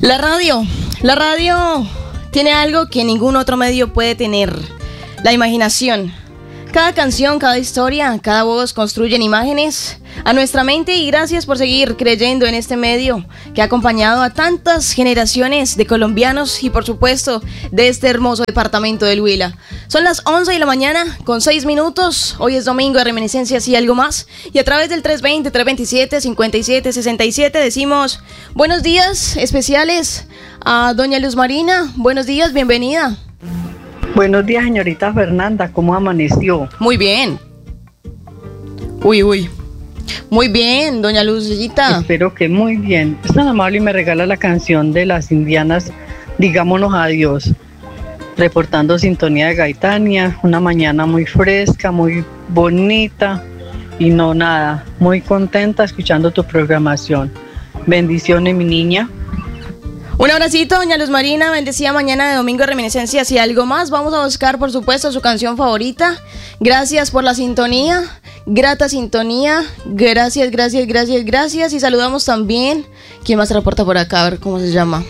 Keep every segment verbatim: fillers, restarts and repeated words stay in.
La radio, la radio tiene algo que ningún otro medio puede tener, la imaginación. Cada canción, cada historia, cada voz construyen imágenes a nuestra mente y gracias por seguir creyendo en este medio que ha acompañado a tantas generaciones de colombianos y por supuesto de este hermoso departamento del Huila. Son las once de la mañana con seis minutos, hoy es domingo de reminiscencias y algo más y a través del tres veinte, tres veintisiete, cincuenta y siete sesenta y siete decimos buenos días especiales a doña Luz Marina, buenos días, bienvenida. Buenos días, señorita Fernanda, ¿cómo amaneció? Muy bien. Uy, uy. Muy bien, doña Lucita. Espero que muy bien. Es tan amable y me regala la canción de las indianas, Digámonos Adiós. Reportando sintonía de Gaitania, una mañana muy fresca, muy bonita y no nada, muy contenta escuchando tu programación. Bendiciones, mi niña. Un abracito, doña Luz Marina, bendecida mañana de domingo de reminiscencias y algo más. Vamos a buscar, por supuesto, su canción favorita. Gracias por la sintonía, grata sintonía. Gracias, gracias, gracias, gracias. Y saludamos también, ¿quién más reporta por acá? A ver cómo se llama.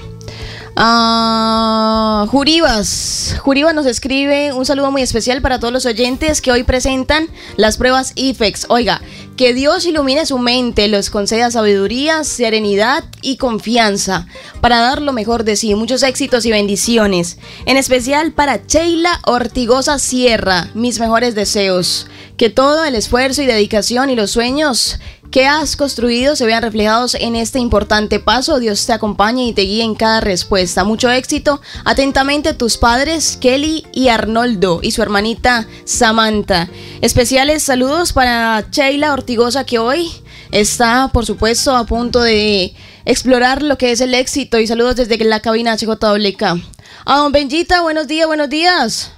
Uh, Juribas. Juribas nos escribe un saludo muy especial para todos los oyentes que hoy presentan las pruebas I F E X. Oiga, que Dios ilumine su mente, los conceda sabiduría, serenidad y confianza para dar lo mejor de sí. Muchos éxitos y bendiciones. En especial para Sheila Ortigosa Sierra, mis mejores deseos. Que todo el esfuerzo y dedicación y los sueños que has construido se vean reflejados en este importante paso. Dios te acompañe y te guíe en cada respuesta. Mucho éxito. Atentamente, tus padres Kelly y Arnoldo y su hermanita Samantha. Especiales saludos para Sheila Ortigosa, que hoy está, por supuesto, a punto de explorar lo que es el éxito. Y saludos desde la cabina H J W K. A don Benjita, buenos días, buenos días.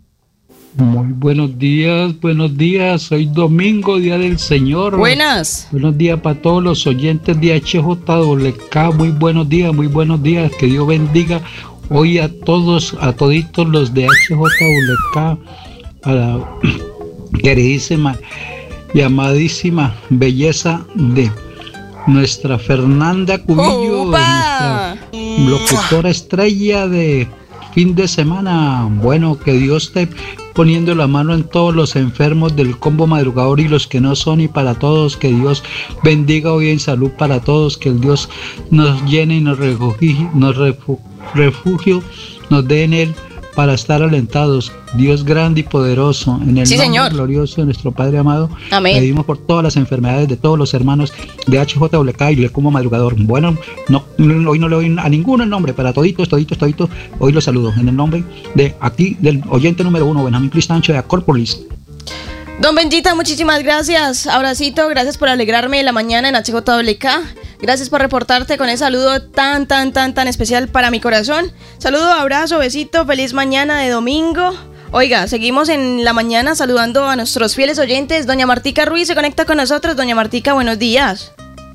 Muy buenos días, buenos días. Hoy domingo, Día del Señor. Buenas. Buenos días para todos los oyentes de H J W K. Muy buenos días, muy buenos días. Que Dios bendiga hoy a todos, a toditos los de H J W K, a la queridísima y amadísima belleza de nuestra Fernanda Cubillo, nuestra locutora estrella de fin de semana. Bueno, que Dios esté poniendo la mano en todos los enfermos del combo madrugador y los que no son, y para todos, que Dios bendiga hoy en salud para todos, que el Dios nos llene y nos refugio, nos refugio nos dé en él para estar alentados. Dios grande y poderoso, en el sí, nombre señor. glorioso de nuestro Padre amado. Amén. Pedimos por todas las enfermedades de todos los hermanos de H J W K y del combo madrugador. Bueno, no, hoy no le doy a ninguno el nombre, para toditos, toditos, toditos, hoy los saludo en el nombre de aquí, del oyente número uno, Benjamín Cristancho de Acrópolis. Don Benjita, muchísimas gracias. Abracito, gracias por alegrarme la mañana en H J W K. Gracias por reportarte con ese saludo tan, tan, tan, tan especial para mi corazón. Saludo, abrazo, besito, feliz mañana de domingo. Oiga, seguimos en la mañana saludando a nuestros fieles oyentes. Doña Martica Ruiz se conecta con nosotros. Doña Martica, buenos días.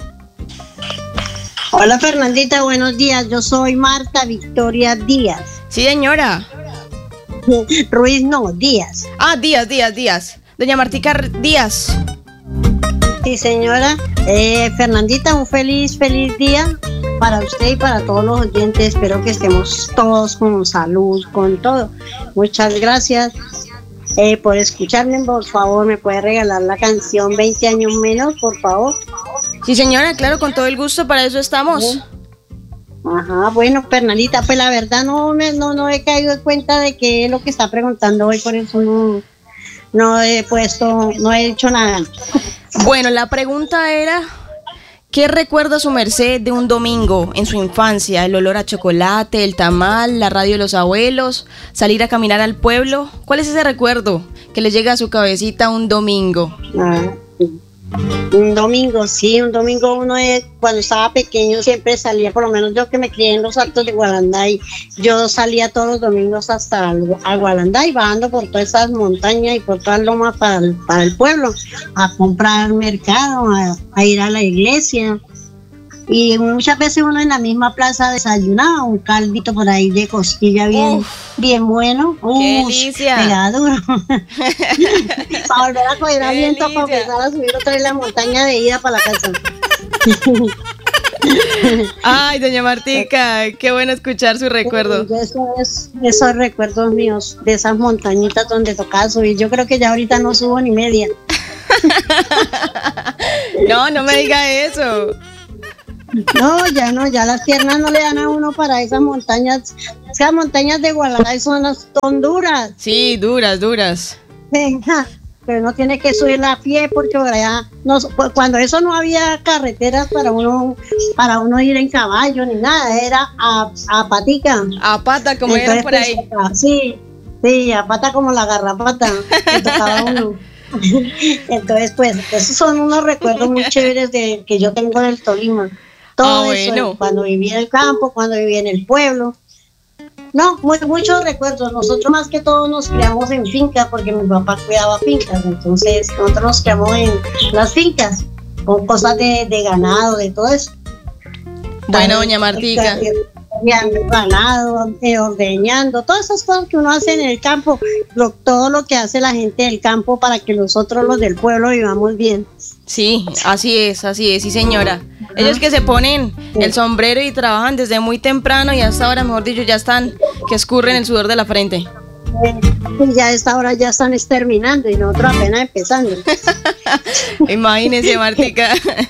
Hola Fernandita, buenos días. Yo soy Marta Victoria Díaz. Sí, señora. Ruiz no, Díaz. Ah, Díaz, Díaz, Díaz. Doña Martica Díaz. Sí, señora. Eh, Fernandita, un feliz, feliz día para usted y para todos los oyentes. Espero que estemos todos con salud, con todo. Muchas gracias eh, por escucharme. Por favor, ¿me puede regalar la canción veinte años menos, por favor? Sí, señora, claro, con todo el gusto, para eso estamos. Ajá, bueno, Fernandita, pues la verdad no, me, no, no he caído en cuenta de qué es lo que está preguntando hoy, por eso no, no he puesto, no he hecho nada. Bueno, la pregunta era, ¿qué recuerda su merced de un domingo en su infancia? El olor a chocolate, el tamal, la radio de los abuelos, salir a caminar al pueblo. ¿Cuál es ese recuerdo que le llega a su cabecita un domingo? Ah, un domingo, sí, un domingo uno es, cuando estaba pequeño siempre salía, por lo menos yo que me crié en los Altos de Gualanday, yo salía todos los domingos hasta a Gualanday, bajando por todas esas montañas y por todas las lomas para el, para el pueblo, a comprar mercado, a, a ir a la iglesia. Y muchas veces uno en la misma plaza desayunaba un caldito por ahí de costilla bien, uf, bien bueno. ¡Qué delicia! Pegaba duro. Para volver a coger aliento para empezar a subir otra vez la montaña de ida para la casa. Ay, doña Martica, qué bueno escuchar su recuerdo. Eso es, esos recuerdos míos de esas montañitas donde tocaba subir. Yo creo que ya ahorita no subo ni media. No, no me diga eso. No, ya no, ya las piernas no le dan a uno para esas montañas. Esas montañas de Guadalajara son, son duras. Sí, duras, duras. Pero uno tiene que subir a pie porque allá no, cuando eso no había carreteras para uno para uno ir en caballo ni nada, era a, a patica. A pata, como eran por ahí. Pues, sí, sí, a pata como la garrapata que tocaba uno. Entonces, pues, esos son unos recuerdos muy chéveres de, que yo tengo del Tolima. Todo ah, eso, bueno. Cuando viví en el campo, cuando viví en el pueblo. No, muy, muchos recuerdos. Nosotros más que todo nos criamos en fincas porque mi papá cuidaba fincas. Entonces, nosotros nos criamos en las fincas con cosas de, de ganado, de todo eso. Bueno, doña Martica. Ganado, eh, ordeñando, todas esas cosas que uno hace en el campo, lo, todo lo que hace la gente del campo para que nosotros los del pueblo vivamos bien. Sí, así es, así es, sí señora. Ellos que se ponen el sombrero y trabajan desde muy temprano y hasta ahora, mejor dicho, ya están que escurren el sudor de la frente. Y ya a esta hora ya están terminando y nosotros apenas empezando. Imagínese, Martica.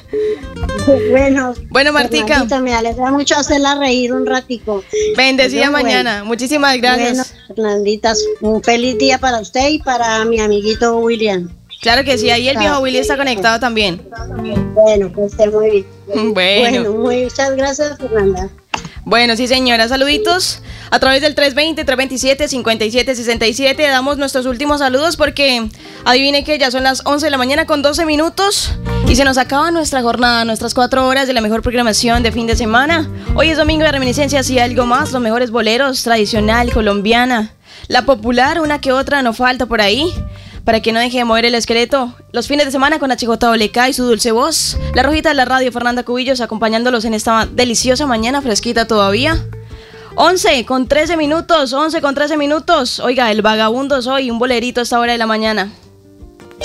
Bueno, bueno, Martica, me alegra mucho hacerla reír un ratico. Bendecida bueno, mañana. Bueno. Muchísimas gracias. Bueno, Fernandita, un feliz día para usted y para mi amiguito William. Claro que sí, ahí el viejo Willy está conectado también. Bueno, pues esté muy bien. Bueno. Bueno, muchas gracias, Fernanda. Bueno, sí señora, saluditos a través del tres veinte, tres veintisiete, cincuenta y siete sesenta y siete. Damos nuestros últimos saludos porque adivine que ya son las once de la mañana con doce minutos y se nos acaba nuestra jornada, nuestras cuatro horas de la mejor programación de fin de semana. Hoy es domingo de reminiscencias y algo más, los mejores boleros, tradicional, colombiana, la popular, una que otra no falta por ahí. Para que no deje de mover el esqueleto, los fines de semana con H J W K y su dulce voz, la rojita de la radio Fernanda Cubillos acompañándolos en esta deliciosa mañana fresquita todavía. once con trece minutos, once con trece minutos. Oiga, el vagabundo soy, un bolerito a esta hora de la mañana.